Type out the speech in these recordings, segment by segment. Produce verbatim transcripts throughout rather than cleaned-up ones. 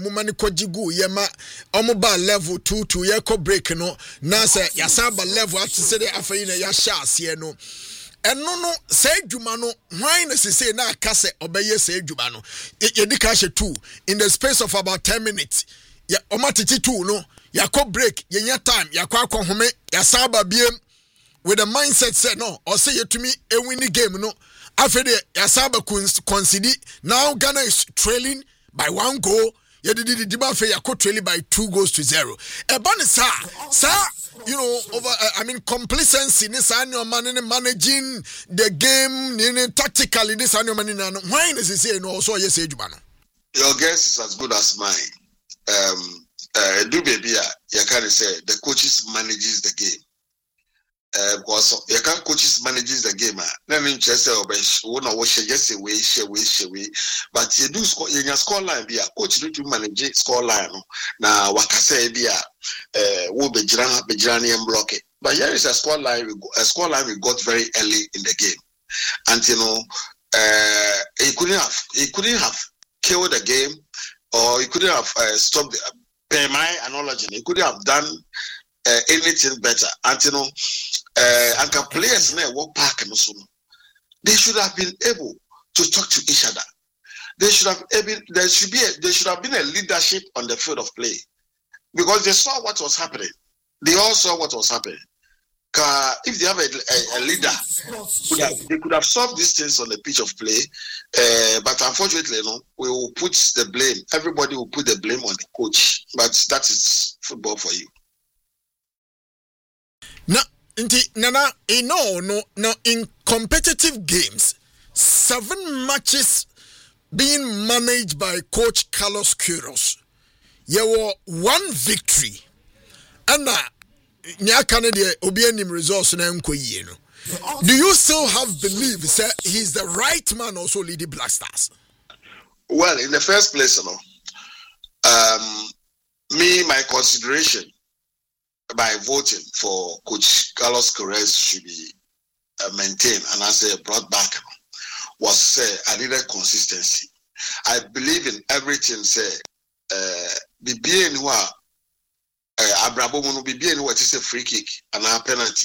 mumani kojigu yema omuba level two to yeko break no na se yasaba level at se de afei na ya sha ase no eno no se adwuma no hwan na sese na aka se obeye se adwuma no ye di ka she two in the space of about ten minutes ya omatiti two no yakọ break yenya time yakọ akohome yasaba biem with the mindset say no or say yetumi e win the game no after the yasaba concede now Ghana is trailing by one goal. You did the Dibafe Yako trailing by two goals to zero. A bonus, sir, you know, over, uh, I mean, complacency, this annual money managing the game, tactically, this annual money. Why does he say no? So, yes, Ejubano. Your guess is as good as mine. Um, uh, do baby, you can say the coaches manages the game. Uh, because you can coaches manages the game. Let me just say, one or watch just away, share away, share away. But you do score in your score line. Be a coach need to manage score line. Now, what I say, be a uh, will be Jirani, be Jirani and block it. But here is a score line. A score line we got very early in the game, and you know, uh, he couldn't have, he couldn't have killed the game, or he couldn't have uh, stopped. The, per my analogy, he couldn't have done. Uh, anything better, and you know, uh, and can players now walk back and so they should have been able to talk to each other. They should have able, there should be a, there should have been a leadership on the field of play because they saw what was happening. They all saw what was happening. Uh, if they have a, a, a leader, could have, they could have solved these things on the pitch of play. Uh, but unfortunately, you know, we will put the blame. Everybody will put the blame on the coach. But that is football for you. Na inti nana eh, no no no in competitive games seven matches being managed by coach Carlos Queiroz there were one victory and na nya Canada obi anim results na nko yie no do you still have belief say he's the right man also leading Black Stars? Well, in the first place, you know, um me my consideration by voting for Coach Carlos Queiroz should be uh, maintained and as I brought back was say uh, I needed consistency. I believe in everything. Say, the being who are Abrabo will be being what is a free kick and a penalty.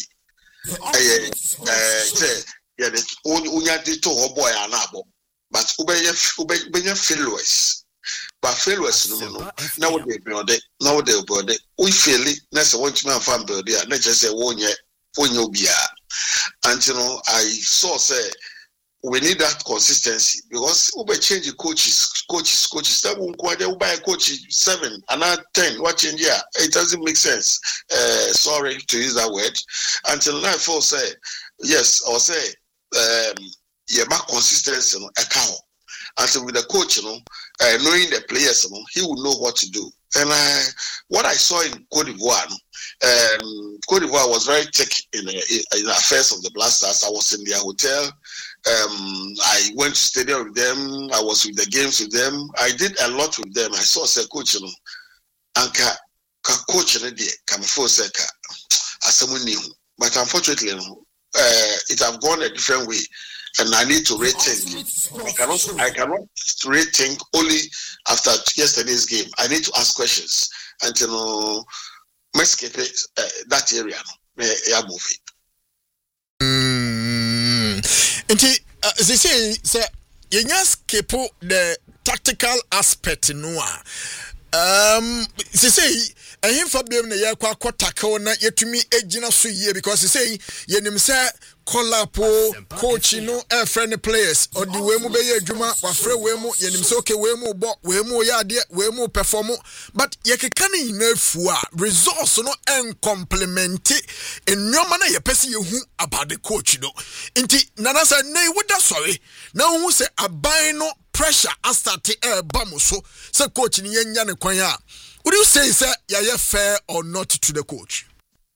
Say, yeah, the only to a boy and abo, but Ubaya Ubaya failures. But failures no no now they build it now they build it we fail it next one man fan build it let's just say one year one year be and you know I saw say we need that consistency because we change the coaches coaches coaches that won't quite buy a coach seven and not ten what change yeah it doesn't make sense uh sorry to use that word until now for say yes or say um yeah back consistency no account. And so with the coach, you know, uh, knowing the players, you know, he would know what to do. And uh, what I saw in Cote d'Ivoire, um, Cote d'Ivoire was very thick in, uh, in the affairs of the Black Stars. I was in their hotel. Um, I went to stadium with them. I was with the games with them. I did a lot with them. I saw a coach, you know, and ka, ka coach, you know, come before seka, as someone new. But unfortunately, you know, uh, it have gone a different way. And I need to rethink. I cannot, I cannot rethink only after yesterday's game. I need to ask questions. And you know, let's keep it, uh, that area. Yeah, moving. And as they say, sir, you just keep the tactical aspect in noa. Um, they say, and him for being the yakwa tackle na yetumi ejina so ye because they say yenim say Kolapo coach no eh friend players or the way mu be ye adwuma wa frɛ we mu yenim say okay we mu bo we mu ya de we mu perform but ye keka ni na fu a resource no en complement enwoma na ye pese ye hu about the coach no nti nana say nay woda sorry na hu say aban no pressure astarte e ba mo so say coach ni yenya ne kwan a would you say say you're fair or not to the coach?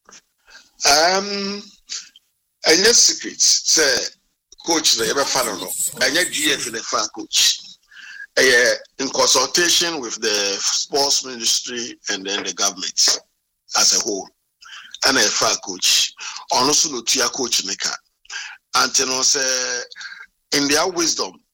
Um and yes secret say coach the ever fan no and yet G F in the fan coach uh, in consultation with the sports ministry and then the government as a whole and a fan coach also no tia coach nika and you know say in their wisdom